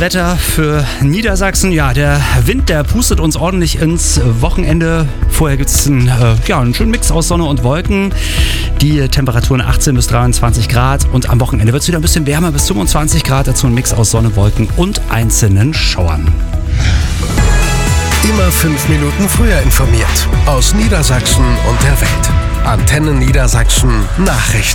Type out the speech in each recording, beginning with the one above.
Wetter für Niedersachsen. Ja, der Wind, der pustet uns ordentlich ins Wochenende. Vorher gibt es einen schönen Mix aus Sonne und Wolken. Die Temperaturen 18 bis 23 Grad. Und am Wochenende wird es wieder ein bisschen wärmer, bis 25 Grad. Dazu ein Mix aus Sonne, Wolken und einzelnen Schauern. Immer 5 Minuten früher informiert. Aus Niedersachsen und der Welt. Antenne Niedersachsen Nachrichten.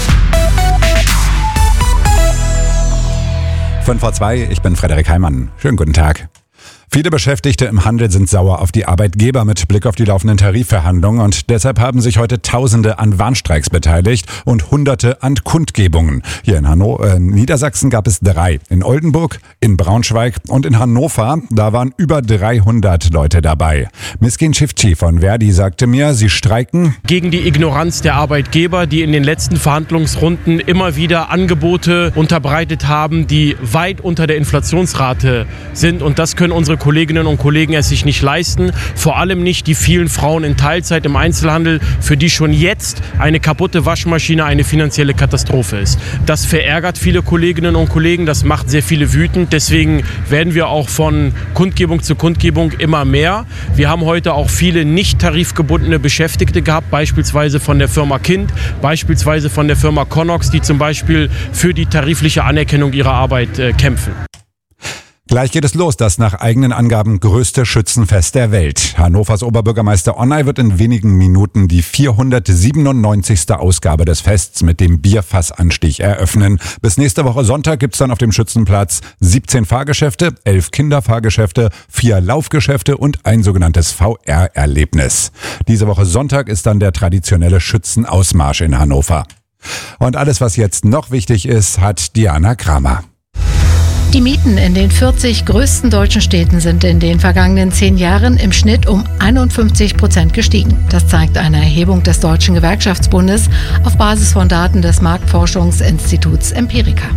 5:02, ich bin Frederik Heimann. Schönen guten Tag. Viele Beschäftigte im Handel sind sauer auf die Arbeitgeber mit Blick auf die laufenden Tarifverhandlungen und deshalb haben sich heute Tausende an Warnstreiks beteiligt und Hunderte an Kundgebungen. Hier in Niedersachsen gab es 3. In Oldenburg, in Braunschweig und in Hannover. Da waren über 300 Leute dabei. Miskin Schifci von Verdi sagte mir, sie streiken gegen die Ignoranz der Arbeitgeber, die in den letzten Verhandlungsrunden immer wieder Angebote unterbreitet haben, die weit unter der Inflationsrate sind, und das können unsere Kolleginnen und Kollegen es sich nicht leisten. Vor allem nicht die vielen Frauen in Teilzeit im Einzelhandel, für die schon jetzt eine kaputte Waschmaschine eine finanzielle Katastrophe ist. Das verärgert viele Kolleginnen und Kollegen, das macht sehr viele wütend. Deswegen werden wir auch von Kundgebung zu Kundgebung immer mehr. Wir haben heute auch viele nicht tarifgebundene Beschäftigte gehabt, beispielsweise von der Firma Kind, beispielsweise von der Firma Connox, die zum Beispiel für die tarifliche Anerkennung ihrer Arbeit kämpfen. Gleich geht es los, das nach eigenen Angaben größte Schützenfest der Welt. Hannovers Oberbürgermeister Onnay wird in wenigen Minuten die 497. Ausgabe des Fests mit dem Bierfassanstich eröffnen. Bis nächste Woche Sonntag gibt's dann auf dem Schützenplatz 17 Fahrgeschäfte, 11 Kinderfahrgeschäfte, 4 Laufgeschäfte und ein sogenanntes VR-Erlebnis. Diese Woche Sonntag ist dann der traditionelle Schützenausmarsch in Hannover. Und alles, was jetzt noch wichtig ist, hat Diana Kramer. Die Mieten in den 40 größten deutschen Städten sind in den vergangenen 10 Jahren im Schnitt um 51% gestiegen. Das zeigt eine Erhebung des Deutschen Gewerkschaftsbundes auf Basis von Daten des Marktforschungsinstituts Empirica.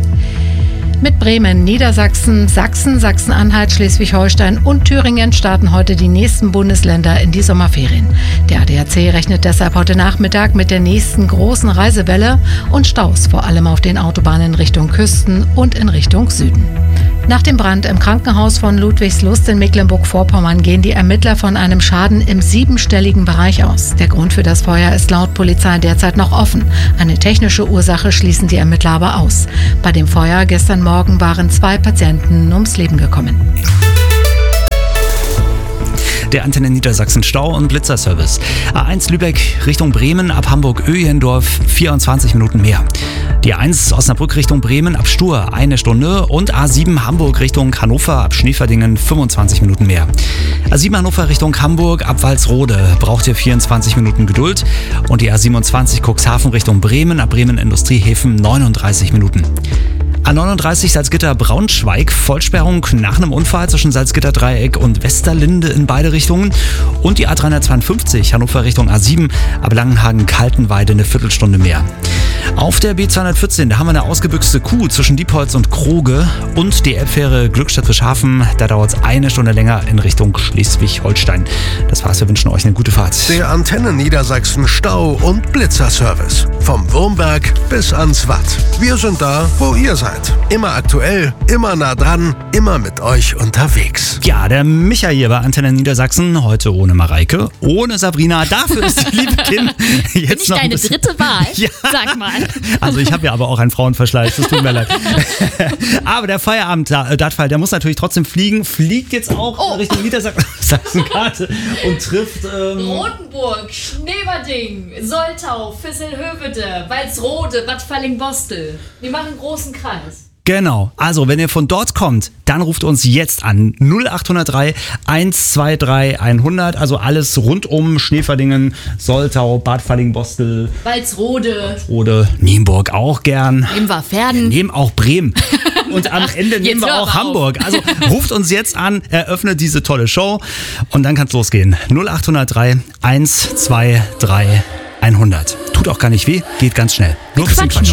Mit Bremen, Niedersachsen, Sachsen, Sachsen-Anhalt, Schleswig-Holstein und Thüringen starten heute die nächsten Bundesländer in die Sommerferien. Der ADAC rechnet deshalb heute Nachmittag mit der nächsten großen Reisewelle und Staus, vor allem auf den Autobahnen Richtung Küsten und in Richtung Süden. Nach dem Brand im Krankenhaus von Ludwigslust in Mecklenburg-Vorpommern gehen die Ermittler von einem Schaden im 7-stelligen Bereich aus. Der Grund für das Feuer ist laut Polizei derzeit noch offen. Eine technische Ursache schließen die Ermittler aber aus. Bei dem Feuer gestern Morgen waren 2 Patienten ums Leben gekommen. Der Antenne Niedersachsen Stau- und Blitzerservice. A1 Lübeck Richtung Bremen ab Hamburg-Öhlendorf 24 Minuten mehr. Die A1 Osnabrück Richtung Bremen ab Stur 1 Stunde und A7 Hamburg Richtung Hannover ab Schneeverdingen 25 Minuten mehr. A7 Hannover Richtung Hamburg ab Walsrode braucht ihr 24 Minuten Geduld und die A27 Cuxhaven Richtung Bremen ab Bremen Industriehäfen 39 Minuten. A39 Salzgitter-Braunschweig, Vollsperrung nach einem Unfall zwischen Salzgitter-Dreieck und Westerlinde in beide Richtungen. Und die A352 Hannover Richtung A7 ab Langenhagen-Kaltenweide eine Viertelstunde mehr. Auf der B214, da haben wir eine ausgebüxte Kuh zwischen Diepholz und Kroge und die Elbfähre Glückstadt-Frischhafen, da dauert es 1 Stunde länger in Richtung Schleswig-Holstein. Das war's, wir wünschen euch eine gute Fahrt. Der Antenne Niedersachsen Stau- und Blitzerservice. Vom Wurmberg bis ans Watt. Wir sind da, wo ihr seid. Immer aktuell, immer nah dran, immer mit euch unterwegs. Ja, der Micha hier bei Antenne Niedersachsen, heute ohne Mareike, ohne Sabrina. Dafür ist die liebe Kim jetzt Bin ich noch deine dritte Wahl? Ja. Sag mal. Also ich habe ja aber auch einen Frauenverschleiß, das tut mir leid. Aber der Feierabend-Dartfall, der muss natürlich trotzdem fliegen, fliegt jetzt auch Richtung Niedersachsen-Karte und trifft... Rotenburg, Schneverding, Soltau, Visselhövede, Walsrode, Bad Falling-Bostel. Wir machen einen großen Kreis. Genau, also wenn ihr von dort kommt, dann ruft uns jetzt an 0803 123 100, also alles rund um Schneverdingen, Soltau, Bad Falling-Bostel, Walsrode, Nienburg auch gern. nehmen wir Pferden. Nehmen auch Bremen. Und am Ende nehmen wir auch Hamburg. Also ruft uns jetzt an, eröffnet diese tolle Show und dann kann es losgehen. 0803 123 100. Tut auch gar nicht weh, geht ganz schnell. Nur ein bisschen Quatsch.